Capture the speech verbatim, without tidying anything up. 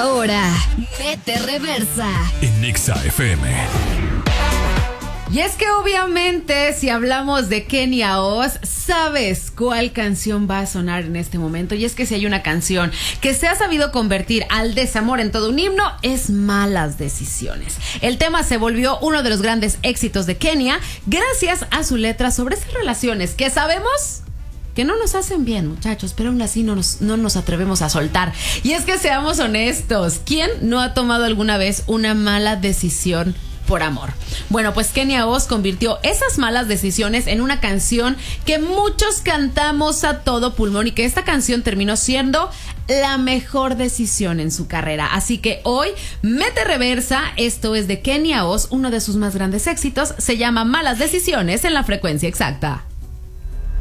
ahora, Mete Reversa en Exa F M. Y es que obviamente si hablamos de Kenia Oz, sabes cuál canción va a sonar en este momento. Y es que si hay una canción que se ha sabido convertir al desamor en todo un himno, es Malas Decisiones. El tema se volvió uno de los grandes éxitos de Kenia gracias a su letra sobre esas relaciones que sabemos que no nos hacen bien, muchachos, pero aún así no nos, no nos atrevemos a soltar. Y es que seamos honestos, ¿quién no ha tomado alguna vez una mala decisión por amor? Bueno, pues Kenia Oz convirtió esas malas decisiones en una canción que muchos cantamos a todo pulmón y que esta canción terminó siendo la mejor decisión en su carrera. Así que hoy, Mete Reversa, esto es de Kenia Oz, uno de sus más grandes éxitos, se llama Malas Decisiones en la frecuencia exacta.